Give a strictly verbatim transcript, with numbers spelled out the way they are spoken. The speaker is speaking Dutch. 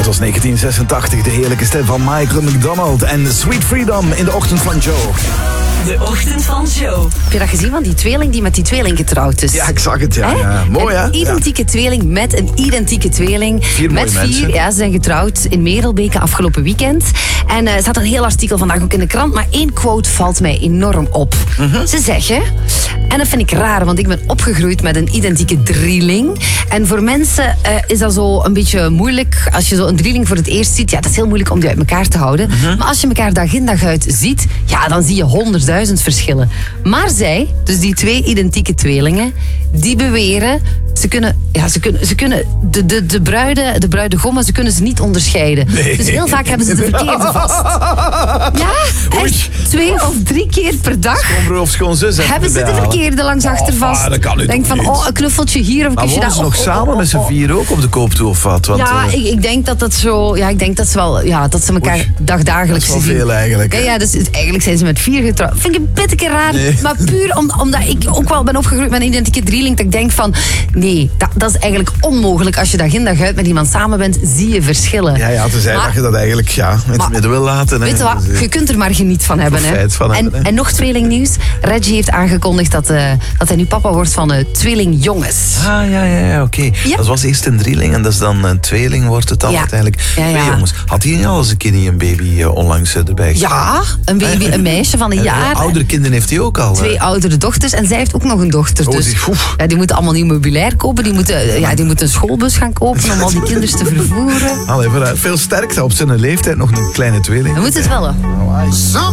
Het was negentien zesentachtig, de heerlijke stem van Michael McDonald en Sweet Freedom in de ochtend van Joe. De ochtend van Joe. Heb je dat gezien van die tweeling die met die tweeling getrouwd is? Ja, ik zag het, ja. ja. Mooi, hè? Een identieke ja. tweeling met een identieke tweeling. Vier met mooie vier, mensen. ja, ze zijn getrouwd in Merelbeke afgelopen weekend. En er uh, staat een heel artikel vandaag ook in de krant, maar één quote valt mij enorm op. Mm-hmm. Ze zeggen, en dat vind ik raar, want ik ben opgegroeid met een identieke drieling. En voor mensen uh, is dat zo een beetje moeilijk. Als je zo een drieling voor het eerst ziet, ja, dat is heel moeilijk om die uit elkaar te houden. Mm-hmm. Maar als je elkaar dag in dag uit ziet, ja, dan zie je honderdduizend verschillen. Maar zij, dus die twee identieke tweelingen, die beweren, ze kunnen, ja, ze kunnen, ze kunnen de, de, de, bruiden, de bruidegommen, ze kunnen ze niet onderscheiden. Nee. Dus heel vaak hebben ze de verkeerde vast. Ja, echt twee of drie keer per dag Schoonbroer of schoonzus hebben ze de verkeerde langs achter vast. Oh, dat kan u Denk van, niet. oh, een knuffeltje hier of een Maar kusje wonen daar. ze nog Oh, samen oh, oh, met z'n oh. vier ook op de koop toe of wat? Want, Ja, uh, ik, ik denk dat dat zo... Ja, ik denk dat ze wel... Ja, dat ze elkaar Oei, dagdagelijks dat is wel zien. veel eigenlijk, Ja, hè? ja, dus eigenlijk zijn ze met vier getrouwd. Vind ik een beetje raar. Nee. Maar puur om, omdat ik ook wel ben opgegroeid met een identieke drieling. Dat ik denk van... Nee, dat, dat is eigenlijk onmogelijk. Als je dag in dag uit met iemand samen bent, zie je verschillen. Ja, ja, tenzij Maar- dat je dat eigenlijk ja, in het Maar- midden wil laten. Hè. Weet je wat, Dus, uh, je kunt er maar geniet van hebben. Hè. Profijt van en, hebben, hè. en nog tweelingnieuws. Reggie heeft aangekondigd dat, uh, dat hij nu papa wordt van uh, tweelingjongens. Ah, ja, ja, ja, oké. Ja. Dat was eerst een drieling en dat is dan een tweeling, wordt het dan Ja. uiteindelijk. Ja, ja. Twee jongens. Had hij al eens een keer een baby uh, onlangs uh, erbij gezet? Ja, een baby, een meisje van een En, uh, jaar. Oudere kinderen heeft hij ook al. uh. Twee oudere dochters en zij heeft ook nog een dochter. Oh, Dus die- oef. ja, die moeten allemaal nieuw meubilair kopen. Die moeten, uh, ja, die moeten een schoolbus gaan kopen om al die kinders te vervoeren. Allee, vooruit. Veel sterkte op zijn leeftijd, nog een kleine tweeling. We moeten het wel, hè.